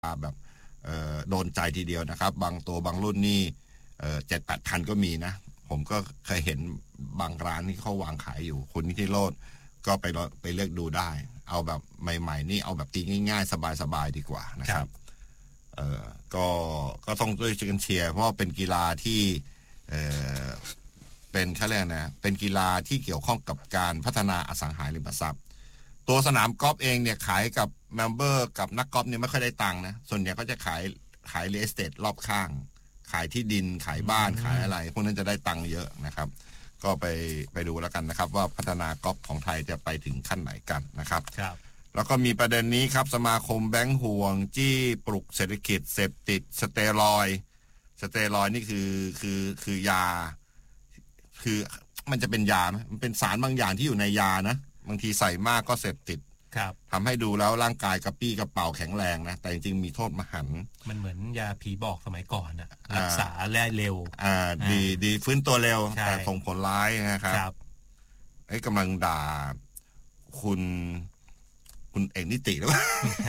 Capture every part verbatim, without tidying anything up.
แบบโดนใจทีเดียวนะครับบางตัวบางรุ่นนี่เจ็ดแปดพันก็มีนะผมก็เคยเห็นบางร้านที่เขาวางขายอยู่คุณนิติโรจน์ก็ไปไปเลือกดูได้เอาแบบใหม่ๆนี่เอาแบบตีง่ายๆสบายๆดีกว่านะครับเออก็ก็ต้องด้วยกันเชียร์เพราะเป็นกีฬาที่เออเป็นเขาเรียกนะเป็นกีฬาที่เกี่ยวข้องกับการพัฒนาอสังหาริมทรัพย์ตัวสนามกอล์ฟเองเนี่ยขายกับเมมเบอร์กับนักกอล์ฟเนี่ยไม่ค่อยได้ตังค์นะส่วนใหญ่ก็จะขายขายเรียลเอสเตทรอบข้างขายที่ดินขายบ้านขายอะไรพวกนั้นจะได้ตังค์เยอะนะครับก็ไปไปดูแล้วกันนะครับว่าพัฒนากอล์ฟของไทยจะไปถึงขั้นไหนกันนะครับครับแล้วก็มีประเด็นนี้ครับสมาคมแบงก์ห่วงจี้ปลุกเศรษฐกิจเสพติดสเตียรอยด์สเตียรอยด์นี่คือคือคือยาคือมันจะเป็นยาไหมมันเป็นสารบางอย่างที่อยู่ในยานะบางทีใส่มากก็เสพติดทำให้ดูแล้วร่างกายกระปี้กระเป๋าแข็งแรงนะแต่จริงๆมีโทษมหันต์มันเหมือนยาผีบอกสมัยก่อนอะรักษาได้เร็วอ่าดีดีฟื้นตัวเร็วแต่ส่งผลร้ายนะครับไอ้กำลังด่าคุณคุณเอกนิติหรือเปล่า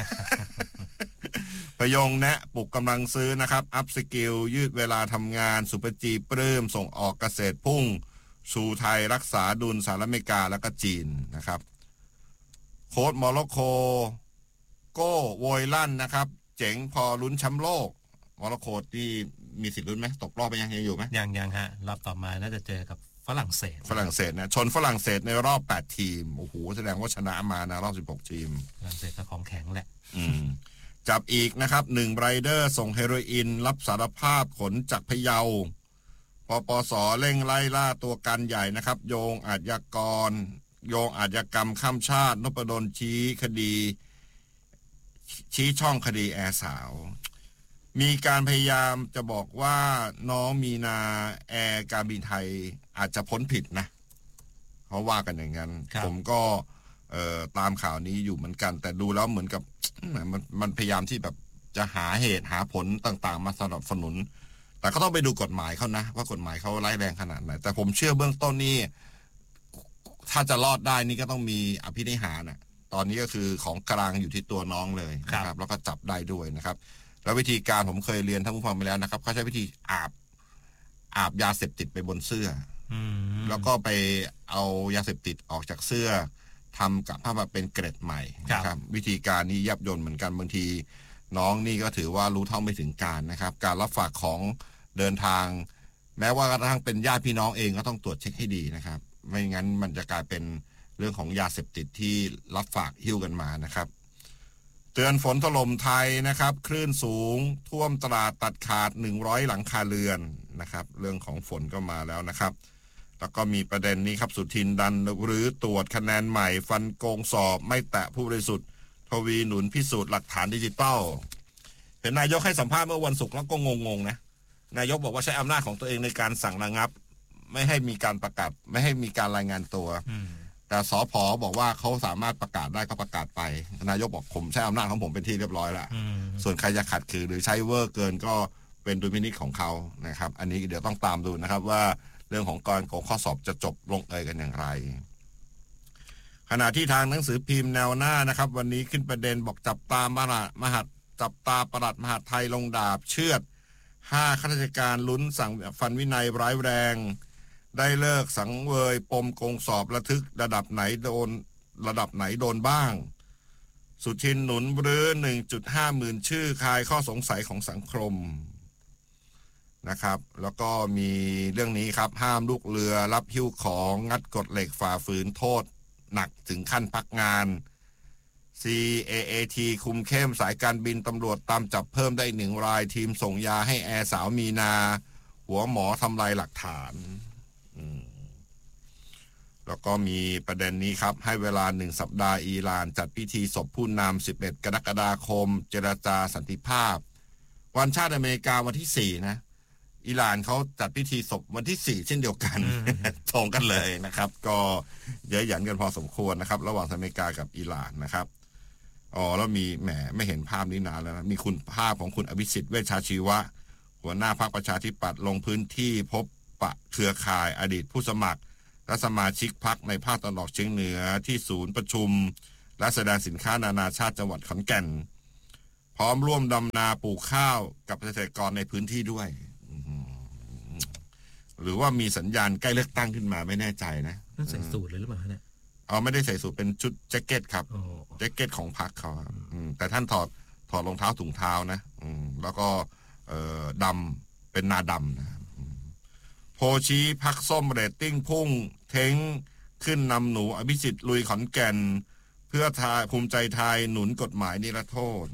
ประยงแนะปลุกกำลังซื้อนะครับอัพสกิลยืดเวลาทำงานสุปจีปลื้มส่งออกเกษตรพุ่งสู่ไทยรักษาดุลสหรัฐอเมริกาแล้วก็จีนนะครับโค้ชโมร็อกโกโก้โวยลั่นนะครับเจ๋งพอลุ้นแชมป์โลกโมร็อกโกที่มีสิทธิ์ลุ้นไหมตกรอบไปยังยังอยู่ไหมยังยังฮะรอบต่อมาน่าจะเจอกับฝรั่งเศสฝรั่งเศสนะชนฝรั่งเศสในรอบแปดทีมโอ้โหแสดงว่าชนะมานะรอบสิบหกทีมฝรั่งเศสก็ของแข็งแหละอืมจับอีกนะครับหนึ่งไรเดอร์ส่งเฮโรอีนรับสารภาพขนจากพะเยาปปสเร่งไล่ล่าตัวการใหญ่นะครับโยงอาชญากรโยงอาชญากรรมข้ามชาตินพดลชี้คดีชี้ช่องคดีแอร์สาวมีการพยายามจะบอกว่าน้องมีนาแอร์การบินไทยอาจจะพ้นผิดนะเขาว่ากันอย่างนั้นผมก็เอ่อตามข่าวนี้อยู่เหมือนกันแต่ดูแล้วเหมือนกับมันมันพยายามที่แบบจะหาเหตุหาผลต่างๆมาสนับสนุนแต่ก็ต้องไปดูกฎหมายเขานะว่ากฎหมายเขาร้ายแรงขนาดไหนแต่ผมเชื่อเบื้องต้นนี่ถ้าจะรอดได้นี่ก็ต้องมีอภินิหารนะตอนนี้ก็คือของกลางอยู่ที่ตัวน้องเลยนะครับแล้วก็จับได้ด้วยนะครับแล้ววิธีการผมเคยเรียนท่านผู้ฟังไปแล้วนะครับเขาใช้วิธีอาบอาบยาเสพติดไปบนเสื้อแล้วก็ไปเอายาเสพติดออกจากเสื้อทำกับผ้ามาเป็นเกร็ดใหม่นะครับวิธีการนี้ยับยนเหมือนกันบางทีน้องนี่ก็ถือว่ารู้เท่าไม่ถึงการนะครับการรับฝากของเดินทางแม้ว่ากระทั่งเป็นญาติพี่น้องเองก็ต้องตรวจเช็คให้ดีนะครับไม่งั้นมันจะกลายเป็นเรื่องของยาเสพติดที่รับฝากหิ้วกันมานะครับเตือนฝนถล่มไทยนะครับคลื่นสูงท่วมตลาดตัดขาดหนึ่งร้อยหลังคาเรือนนะครับเรื่องของฝนก็มาแล้วนะครับแล้วก็มีประเด็นนี้ครับสุทินดันหรือตรวจคะแนนใหม่ฟันโกงสอบไม่แตะผู้บริสุทธิ์ทวีหนุนพิสูจน์หลักฐานดิจิตอลเห็นนายกให้สัมภาษณ์เมื่อวันศุกร์แล้วก็งงๆนะนายกบอกว่าใช้อำนาจของตัวเองในการสั่งระงับไม่ให้มีการประกาศไม่ให้มีการรายงานตัวแต่สผ.บอกว่าเขาสามารถประกาศได้ก็ประกาศไปนายกบอกผมใช้อำนาจของผมเป็นที่เรียบร้อยแล้วส่วนใครจะขัดขืนหรือใช้เวอร์เกินก็เป็นดุลพินิจของเขานะครับอันนี้เดี๋ยวต้องตามดูนะครับว่าเรื่องของการโกงข้อสอบจะจบลงเอยกันอย่างไรขณะที่ทางหนังสือพิมพ์แนวหน้านะครับวันนี้ขึ้นประเด็นบอกจับตามหามหัดจับตาปลัดมหาดไทยลงดาบเชือดห้าข้าราชการลุ้นสั่งฟันวินัยร้ายแรงได้เลิกสังเวยปมโกงสอบระทึกระดับไหนโดนระดับไหนโดนบ้างสุทินหนุนรื้อ หนึ่งจุดห้า หมื่นชื่อคลายข้อสงสัยของสังคมนะครับแล้วก็มีเรื่องนี้ครับห้ามลูกเรือรับหิ้วของงัดกฎเหล็กฝ่าฝืนโทษหนักถึงขั้นพักงาน ซี เอ เอ ที คุมเข้มสายการบินตำรวจตามจับเพิ่มได้หนึ่งรายทีมส่งยาให้แอร์สาวมีนาหัวหมอทำลายหลักฐานแล้วก็มีประเด็นนี้ครับให้เวลาหนึ่งสัปดาห์อิหร่านจัดพิธีศพผู้นำสิบเอ็ดกรกฎาคมเจรจาสันติภาพวันชาติอเมริกาวันที่สี่นะอิหร่านเขาจัดพิธีศพวันที่สี่เช่นเดียวกันตรงกันเลยนะครับก็เยอะหยันกันพอสมควรนะครับระหว่างอเมริกากับอิหร่านนะครับอ๋อแล้วมีแหมไม่เห็นภาพนี้นานแล้วนะมีคุณภาพของคุณอภิสิทธิ์เวชชาชีวะหัวหน้าพรรคประชาธิปัตย์ลงพื้นที่พบปะเครือข่ายอดีตผู้สมัครและสมาชิกพรรคในภาคตะวันออกเฉียงเหนือที่ศูนย์ประชุมและแสดงสินค้านานาชาติจังหวัดขอนแก่นพร้อมร่วมดำนาปลูกข้าวกับเกษตรกรในพื้นที่ด้วยหรือว่ามีสัญญาณใกล้เลือกตั้งขึ้นมาไม่แน่ใจนะนั่นใส่สูทเลยหรือเปล่าเนี่ยอ๋อไม่ได้ใส่สูทเป็นชุดแจ็คเก็ตครับแจ็คเก็ตของพรรคเขาแต่ท่านถอดถอดรองเท้าถุงเท้านะแล้วก็ดำเป็นนาดำนะโพชี้พรรคส้มเรตติ้งพุ่งเท้งขึ้นนำหนูอภิสิทธิ์ลุยขอนแก่นเพื่อทายภูมิใจไทยหนุนกฎหมายนิรโทษ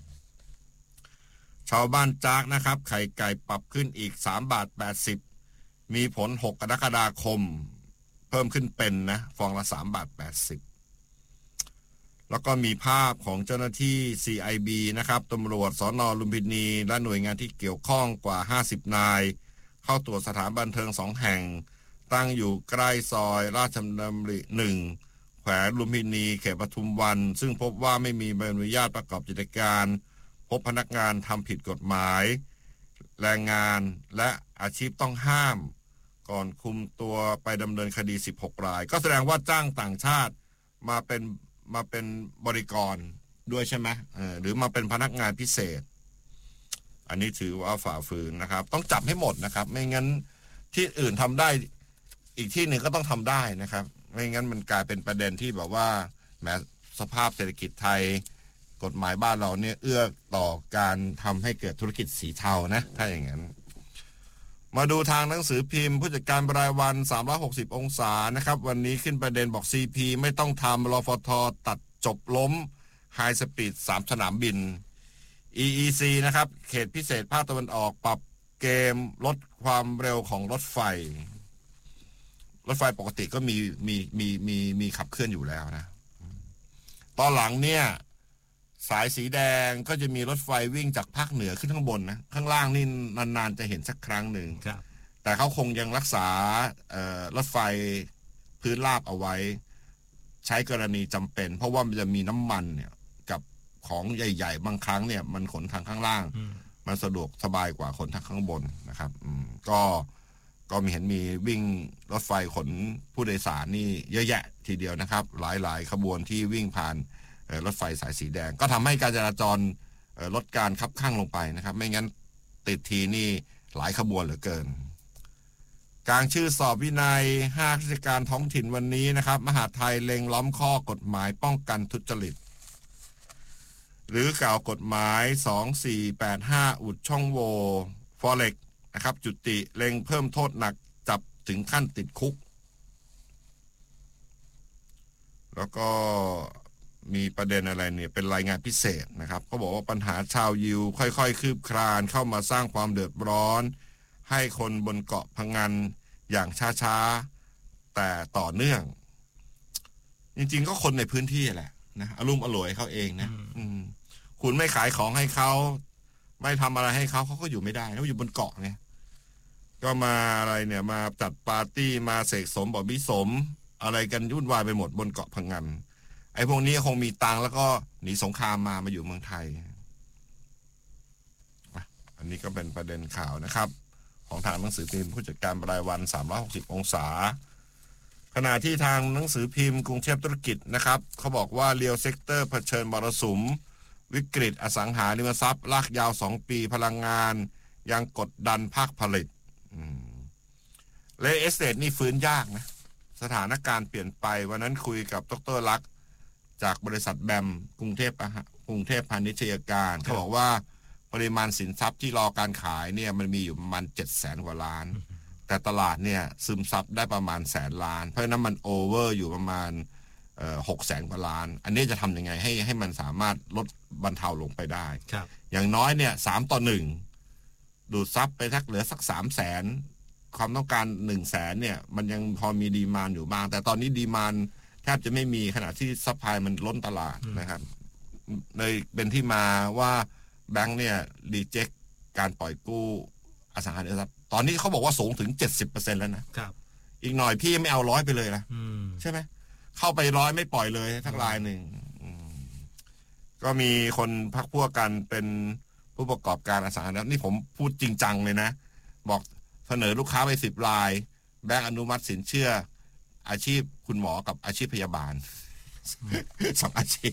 ชาวบ้านจากนะครับไข่ไก่ปรับขึ้นอีกสามบาทแปดสิบมีผลหกกรกฎาคมเพิ่มขึ้นเป็นนะฟองละสามบาทแปดสิบแล้วก็มีภาพของเจ้าหน้าที่ ซี ไอ บี นะครับตำรวจสน.ลุมพินีและหน่วยงานที่เกี่ยวข้องกว่าห้าสิบนายเข้าตรวจสถานบันเทิงสองแห่งตั้งอยู่ใกล้ซอยราชดำริหนึ่งแขวงลุมพินีเขตปทุมวันซึ่งพบว่าไม่มีใบอนุญาตประกอบกิจการพบพนักงานทำผิดกฎหมายแรงงานและอาชีพต้องห้ามก่อนคุมตัวไปดำเนินคดีสิบหกรายก็แสดงว่าจ้างต่างชาติมาเป็นมาเป็นบริกรด้วยใช่ไหมเออหรือมาเป็นพนักงานพิเศษอันนี้ถือว่าฝ่าฝืนนะครับต้องจับให้หมดนะครับไม่งั้นที่อื่นทำได้อีกที่หนึ่งก็ต้องทำได้นะครับไม่งั้นมันกลายเป็นประเด็นที่แบบว่าแม้สภาพเศรษฐกิจไทยกฎหมายบ้านเราเนี่ยเอื้อต่อการทำให้เกิดธุรกิจสีเทานะถ้าอย่างนั้นมาดูทางหนังสือพิมพ์ผู้จัดการรายวันสามร้อยหกสิบองศานะครับวันนี้ขึ้นประเด็นบอก ซี พี ไม่ต้องทำรฟท.ตัดจบล้มไฮสปีดสามสนามบิน อี อี ซี นะครับเขตพิเศษภาคตะวันออกปรับเกมลดความเร็วของรถไฟรถไฟปกติก็มีมีมีมีมีขับเคลื่อนอยู่แล้วนะตอนหลังเนี่ยสายสีแดงก็จะมีรถไฟวิ่งจากภาคเหนือขึ้นข้างบนนะข้างล่างนี่นานๆจะเห็นสักครั้งหนึ่งแต่เขาคงยังรักษารถไฟพื้นราบเอาไว้ใช้กรณีจำเป็นเพราะว่ามันจะมีน้ำมันเนี่ยกับของใหญ่ๆบางครั้งเนี่ยมันขนทางข้างล่างมันสะดวกสบายกว่าขนทางข้างบนนะครับก็ก็มีเห็นมีวิ่งรถไฟขนผู้โดยสารนี่เยอะแยะทีเดียวนะครับหลายๆขบวนที่วิ่งผ่านรถไฟสายสีแดงก็ทำให้การจราจรลดการคับข้างลงไปนะครับไม่งั้นติดทีนี่หลายขบวนเหลือเกินกลางชื่อสอบวินัยห้าราชการท้องถิ่นวันนี้นะครับมหาดไทยเล็งล้อมข้อกฎหมายป้องกันทุจริตหรือกล่าวกฎหมายสองสี่แปดห้าอุดช่องโหว่ฟอเร็กนะครับจุติเล็งเพิ่มโทษหนักจับถึงขั้นติดคุกแล้วก็มีประเด็นอะไรเนี่ยเป็นรายงานพิเศษนะครับเขาบอกว่าปัญหาชาวยิวค่อยๆคืบคลานเข้ามาสร้างความเดือดร้อนให้คนบนเกาะพะงันอย่างช้าๆแต่ต่อเนื่องจริงๆก็คนในพื้นที่แหละนะอารมณ์อร่วยเขาเองนะคุณไม่ขายของให้เขาไม่ทำอะไรให้เขาเขาก็อยู่ไม่ได้เขาอยู่บนเกาะไงก็มาอะไรเนี่ยมาจัดปาร์ตี้มาเสกสมบอกบิสมอะไรกันยุ่นวายไปหมดบนเกาะพะงันไอ้พวกนี้คงมีตังแล้วก็หนีสงครามมามาอยู่เมืองไทยอันนี้ก็เป็นประเด็นข่าวนะครับของทางหนังสือพิมพ์ผู้จัดการรายวันสามร้อยหกสิบองศาขณะที่ทางหนังสือพิมพ์กรุงเทพธุรกิจนะครับเขาบอกว่าเรียลเซกเตอร์เผชิญมรสุมวิกฤตอสังหาริมทรัพย์ลากยาวสองปีพลังงานยังกดดันภาคผลิตเลเอสเตทนี่ฟื้นยากนะสถานการณ์เปลี่ยนไปวันนั้นคุยกับดร.ลักษณ์จากบริษัทแบมกรุงเทพกรุงเทพพาณิชยการเขาบอกว่าปริมาณสินทรัพย์ที่รอการขายเนี่ยมันมีอยู่ประมาณเจ็ดแสนกว่าล้านแต่ตลาดเนี่ยซึมซับได้ประมาณแสนล้านเพราะฉะนั้นมันโอเวอร์อยู่ประมาณหกแสนกว่าล้านอันนี้จะทำยังไงให้ให้มันสามารถลดบรรเทาลงไปได้อย่างน้อยเนี่ยสามต่อหนึ่งดูดซับไปสักเหลือสักสามแสนความต้องการหนึ่งแสนเนี่ยมันยังพอมีดีมานด์อยู่บ้างแต่ตอนนี้ดีมานด์แทบจะไม่มีขณะที่ซัพพลายมันล้นตลาดนะครับเลยเป็นที่มาว่าแบงค์เนี่ยรีเจ็คการปล่อยกู้อสังหาริมทรัพย์ตอนนี้เขาบอกว่าสูงถึง เจ็ดสิบเปอร์เซ็นต์ แล้วนะครับอีกหน่อยพี่ไม่เอาร้อยไปเลยนะใช่ไหมเข้าไปร้อยไม่ปล่อยเลยทั้งรายหนึ่งก็มีคนพักพวกกันเป็นผู้ประกอบการอสังหาริมทรัพย์นี่ผมพูดจริงจังเลยนะบอกเสนอลูกค้าไปสิบรายแบงค์อนุมัติสินเชื่ออาชีพคุณหมอกับอาชีพพยาบาลสองอาชีพ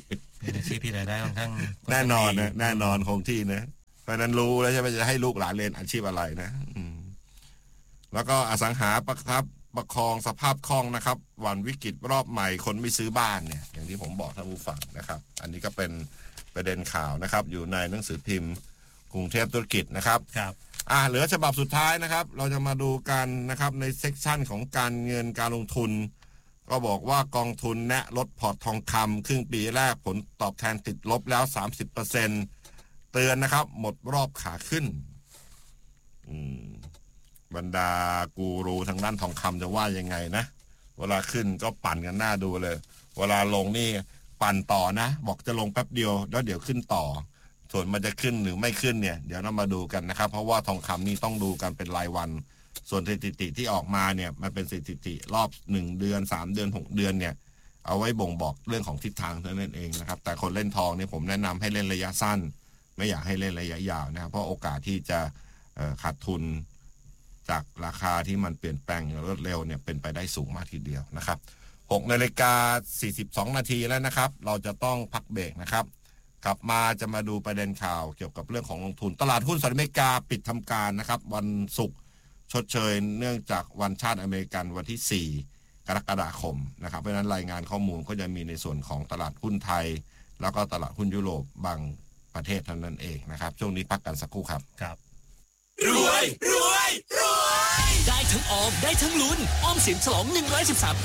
เป็นอาชีพที่รายได้ค่อนข้างแน่นอนนะแน่นอนคงที่นะเพราะนั้นรู้แล้วใช่ไหมจะให้ลูกหลานเรียนอาชีพอะไรนะอืมแล้วก็อสังหาประคับประคองสภาพคล่องนะครับวันวิกฤตรอบใหม่คนไม่ซื้อบ้านเนี่ยอย่างที่ผมบอกท่านผู้ฟังนะครับอันนี้ก็เป็นประเด็นข่าวนะครับอยู่ในหนังสือพิมพ์กรุงเทพธุรกิจนะครับครับอ่าเหลือฉบับสุดท้ายนะครับเราจะมาดูกันนะครับในเซกชันของการเงินการลงทุนก็บอกว่ากองทุนแนะลดพอร์ตทองคำครึ่งปีแรกผลตอบแทนติดลบแล้ว สามสิบเปอร์เซ็นต์ เตือนนะครับหมดรอบขาขึ้นอืมบรรดากูรูทางด้านทองคำจะว่ายังไงนะเวลาขึ้นก็ปั่นกันหน้าดูเลยเวลาลงนี่ปั่นต่อนะบอกจะลงแป๊บเดียวแล้วเดี๋ยวขึ้นต่อส่วนมันจะขึ้นหรือไม่ขึ้นเนี่ยเดี๋ยวเรามาดูกันนะครับเพราะว่าทองคำนี่ต้องดูกันเป็นรายวันส่วนสถิติที่ออกมาเนี่ยมันเป็นสถิติรอบหนึ่งเดือนสามเดือนหกเดือนเนี่ยเอาไว้บ่งบอกเรื่องของทิศทางเท่านั้นเองนะครับแต่คนเล่นทองเนี่ยผมแนะนำให้เล่นระยะสั้นไม่อยากให้เล่นระยะยาวนะครับเพราะโอกาสที่จะขาดทุนจากราคาที่มันเปลี่ยนแปลงรวดเร็วเนี่ยเป็นไปได้สูงมากทีเดียวนะครับหกนาฬิกาสี่สิบสองนาทีแล้วนะครับเราจะต้องพักเบรกนะครับกลับมาจะมาดูประเด็นข่าวเกี่ยวกับเรื่องของลงทุนตลาดหุ้นสหรัฐอเมริกาปิดทำการนะครับวันศุกร์ชดเชยเนื่องจากวันชาติอเมริกันวันที่สี่กรกฎาคมนะครับเพราะฉะนั้นรายงานข้อมูลก็จะมีในส่วนของตลาดหุ้นไทยแล้วก็ตลาดหุ้นยุโรปบางประเทศเท่านั้นเองนะครับช่วงนี้พักกันสักครู่ครับครับรวยรวยรวยได้ทั้งออมได้ทั้งลุ้นออมสินฉลองหนึ่งร้อยสิบสามปี